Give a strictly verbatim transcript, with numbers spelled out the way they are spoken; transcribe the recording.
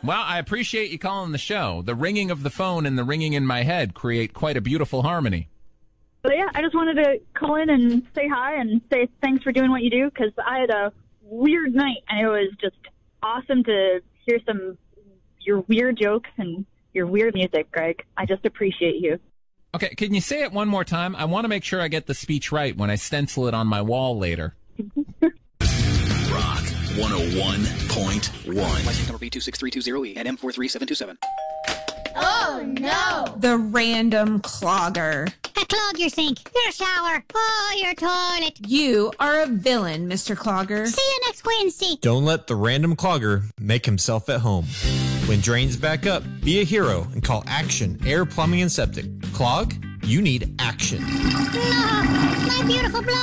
Well, I appreciate you calling the show. The ringing of the phone and the ringing in my head create quite a beautiful harmony. But yeah, I just wanted to call in and say hi and say thanks for doing what you do, because I had a weird night, and it was just awesome to hear some your weird jokes and your weird music, Greg. I just appreciate you. Okay, can you say it one more time? I want to make sure I get the speech right when I stencil it on my wall later. Rock one oh one point one. License number B two six three two zero E and M four three seven two seven. Oh, no. The random clogger. I clog your sink, your shower, oh, your toilet. You are a villain, Mister Clogger. See you next Wednesday. Don't let the random clogger make himself at home. When drains back up, be a hero and call Action Air Plumbing and Septic. Clog? You need action. Oh, my beautiful blood.